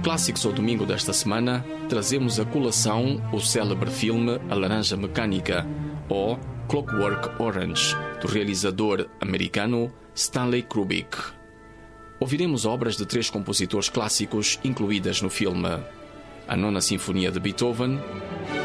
Clássicos ao Domingo desta semana, trazemos a colação o célebre filme A Laranja Mecânica, ou Clockwork Orange, do realizador americano Stanley Kubrick. Ouviremos obras de 3 compositores clássicos incluídas no filme: a Nona Sinfonia de Beethoven,